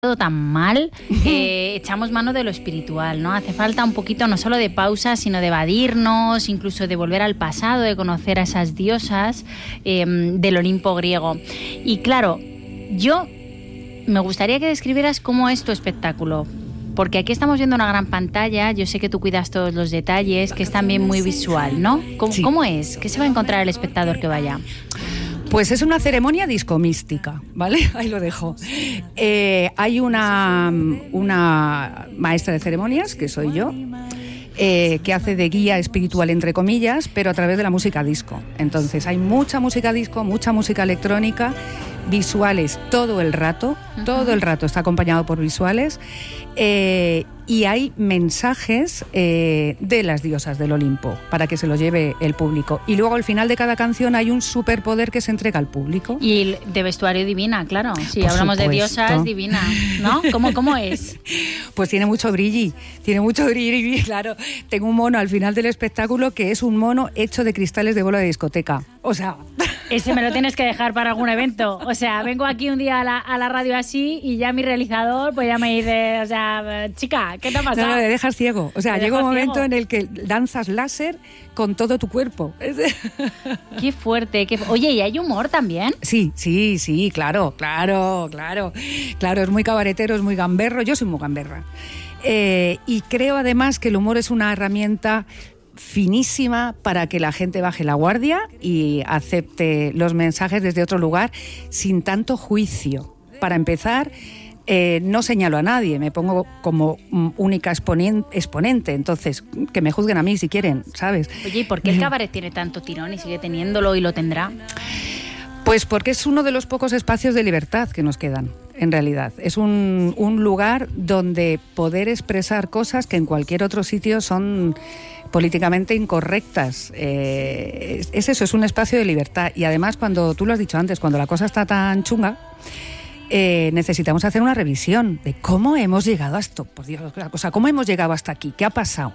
todo tan mal, echamos mano de lo espiritual, ¿no? Hace falta un poquito no solo de pausa, sino de evadirnos, incluso de volver al pasado, de conocer a esas diosas del Olimpo griego. Y claro, yo me gustaría que describieras cómo es tu espectáculo. Porque aquí estamos viendo una gran pantalla, yo sé que tú cuidas todos los detalles, que es también muy visual, ¿no? Sí. ¿Cómo es? ¿Qué se va a encontrar el espectador que vaya? Pues es una ceremonia discomística, ¿vale? Ahí lo dejo. Hay una maestra de ceremonias, que soy yo, que hace de guía espiritual, entre comillas, pero a través de la música disco. Entonces hay mucha música disco, mucha música electrónica, visuales todo el rato está acompañado por visuales, y hay mensajes de las diosas del Olimpo para que se lo lleve el público. Y luego al final de cada canción hay un superpoder que se entrega al público. Y de vestuario divina, claro. Si Por hablamos supuesto. de diosas, divina, ¿no? ¿Cómo es? Pues tiene mucho brilli, claro. Tengo un mono al final del espectáculo que es un mono hecho de cristales de bola de discoteca. O sea... Ese me lo tienes que dejar para algún evento. O sea, vengo aquí un día a la radio así y ya mi realizador pues ya me dice, o sea, chica, ¿qué te ha pasado? No, le dejas ciego. O sea, llega un momento en el que lanzas láser con todo tu cuerpo. Qué fuerte. Oye, ¿y hay humor también? Sí, claro. Claro, es muy cabaretero, es muy gamberro. Yo soy muy gamberra. Y creo además que el humor es una herramienta finísima para que la gente baje la guardia y acepte los mensajes desde otro lugar sin tanto juicio. Para empezar, no señalo a nadie, me pongo como única exponente, entonces que me juzguen a mí si quieren, ¿sabes? Oye, ¿y por qué el cabaret tiene tanto tirón y sigue teniéndolo y lo tendrá? Pues porque es uno de los pocos espacios de libertad que nos quedan, en realidad. Es un lugar donde poder expresar cosas que en cualquier otro sitio son políticamente incorrectas. Es eso, es un espacio de libertad. Y además, cuando tú lo has dicho antes, cuando la cosa está tan chunga, necesitamos hacer una revisión de cómo hemos llegado a esto. Por Dios, o sea, ¿cómo hemos llegado hasta aquí? ¿Qué ha pasado?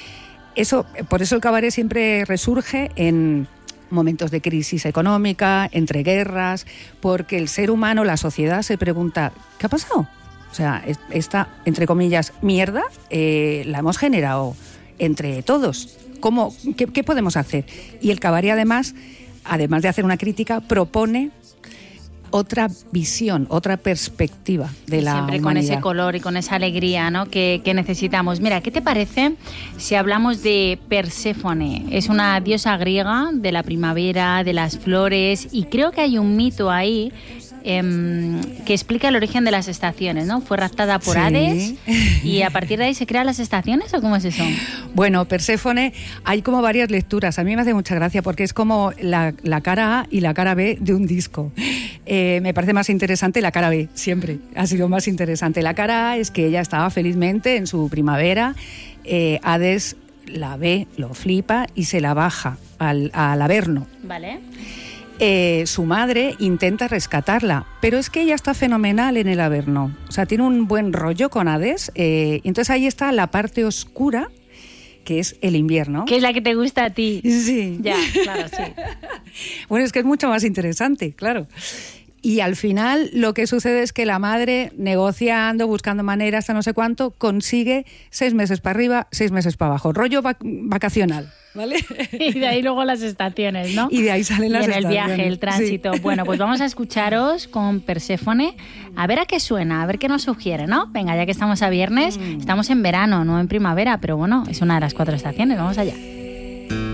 Por eso el cabaret siempre resurge en momentos de crisis económica, entre guerras, porque el ser humano, la sociedad, se pregunta, ¿qué ha pasado? O sea, esta, entre comillas, mierda, la hemos generado entre todos. ¿Qué podemos hacer? Y el cabaret, además de hacer una crítica, propone otra visión, otra perspectiva de la siempre humanidad. Con ese color y con esa alegría, ¿no? que necesitamos. Mira, ¿qué te parece si hablamos de Perséfone? Es una diosa griega de la primavera, de las flores, y creo que hay un mito ahí que explica el origen de las estaciones, ¿no? Fue raptada por Hades y a partir de ahí se crean las estaciones, ¿o cómo es eso? Bueno, Perséfone, hay como varias lecturas. A mí me hace mucha gracia porque es como la cara A y la cara B de un disco. Me parece más interesante la cara B, siempre ha sido más interesante. La cara A es que ella estaba felizmente en su primavera, Hades la ve, lo flipa y se la baja al Averno. Vale. Su madre intenta rescatarla, pero es que ella está fenomenal en el Averno. O sea, tiene un buen rollo con Hades. Entonces ahí está la parte oscura, que es el invierno. Que es la que te gusta a ti. Sí. Ya, claro, sí. Bueno, es que es mucho más interesante, claro. Y al final lo que sucede es que la madre, negociando, buscando maneras, hasta no sé cuánto, consigue 6 meses para arriba, 6 meses para abajo. Rollo vacacional, ¿vale? Y de ahí luego las estaciones, ¿no? Y de ahí salen las estaciones. Y en el viaje, el tránsito. Sí. Bueno, pues vamos a escucharos con Perséfone, a ver a qué suena, a ver qué nos sugiere, ¿no? Venga, ya que estamos a viernes, estamos en verano, no en primavera, pero bueno, es una de las 4 estaciones, vamos allá.